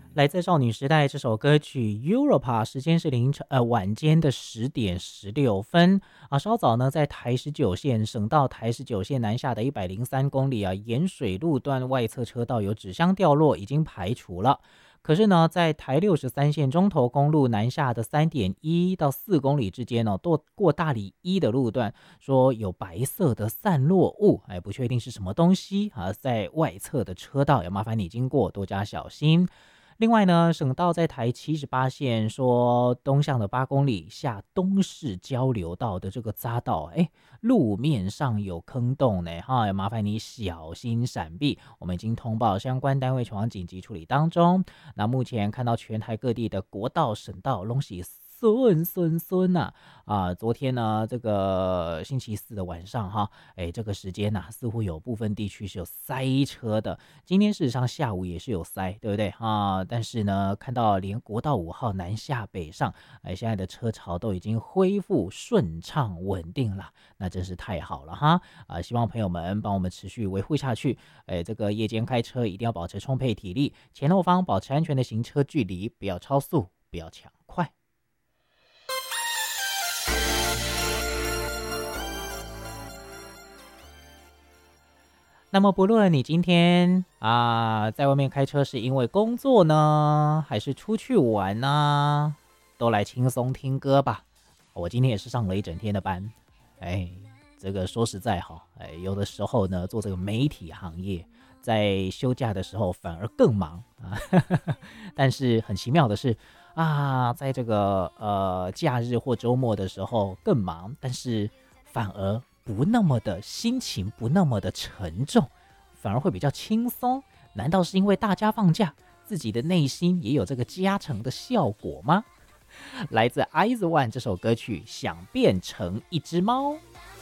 来自少女时代这首歌曲 Europa， 时间是晚间的10:16啊。稍早呢，在台19线省道台19线南下的103公里啊，盐水路段外侧车道有纸箱掉落，已经排除了。可是呢，在台63线中投公路南下的3.1到4公里之间呢，过大里一的路段，说有白色的散落物，不确定是什么东西啊，在外侧的车道，要麻烦你经过多加小心。另外呢，省道在台78线说东向的8公里下东市交流道的这个匝道，路面上有坑洞呢，哈，麻烦你小心闪避。我们已经通报相关单位前往紧急处理当中。那目前看到全台各地的国道、省道拢是顺呐昨天呢，这个星期四的晚上哈，这个时间似乎有部分地区是有塞车的。今天事实上下午也是有塞，对不对啊？但是呢，看到连国道5号南下北上，现在的车潮都已经恢复顺畅稳定了，那真是太好了哈！希望朋友们帮我们持续维护下去。这个夜间开车一定要保持充沛体力，前后方保持安全的行车距离，不要超速，不要抢快。那么不论你今天在外面开车是因为工作呢，还是出去玩呢，都来轻松听歌吧。我今天也是上了一整天的班，这个说实在哈，有的时候呢，做这个媒体行业，在休假的时候反而更忙啊。但是很奇妙的是在这个假日或周末的时候更忙，但是反而不那么的心情不那么的沉重，反而会比较轻松。难道是因为大家放假，自己的内心也有这个加成的效果吗？来自 IZ*ONE 这首歌曲《想变成一只猫》。